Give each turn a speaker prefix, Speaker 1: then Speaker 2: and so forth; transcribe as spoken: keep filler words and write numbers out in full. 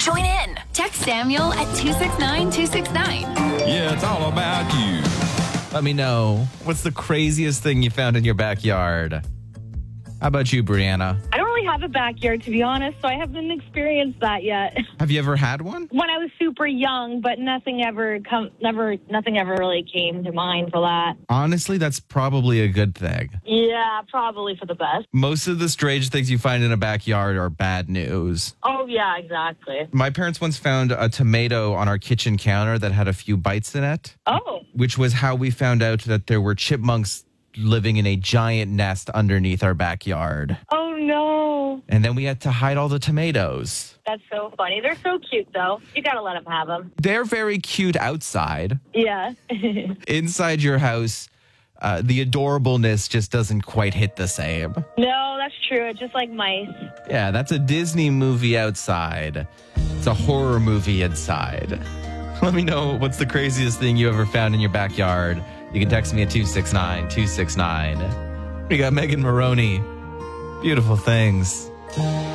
Speaker 1: Join in. Text Samuel at two six nine two six nine.
Speaker 2: Yeah, it's all about you.
Speaker 3: Let me know. What's the craziest thing you found in your backyard? How about you, Brianna?
Speaker 4: I don't really have a backyard, to be honest, so I haven't experienced that yet.
Speaker 3: Have you ever had one?
Speaker 4: When I was super young, but nothing ever come, never, nothing ever really came to mind for that.
Speaker 3: Honestly, that's probably a good thing.
Speaker 4: Yeah, probably for the best.
Speaker 3: Most of the strange things you find in a backyard are bad news.
Speaker 4: Oh, yeah, exactly.
Speaker 3: My parents once found a tomato on our kitchen counter that had a few bites in it.
Speaker 4: Oh.
Speaker 3: Which was how we found out that there were chipmunks living in a giant nest underneath our backyard.
Speaker 4: Oh, no.
Speaker 3: And then we had to hide all the tomatoes.
Speaker 4: That's so funny. They're so cute, though. You got to let them have them.
Speaker 3: They're very cute outside.
Speaker 4: Yeah.
Speaker 3: Inside your house, uh, the adorableness just doesn't quite hit the same.
Speaker 4: No, that's true. It's just like mice.
Speaker 3: Yeah, that's a Disney movie outside. It's a horror movie inside. Let me know what's the craziest thing you ever found in your backyard. You can text me at two six nine two six nine. We got Megan Maroney. Beautiful Things.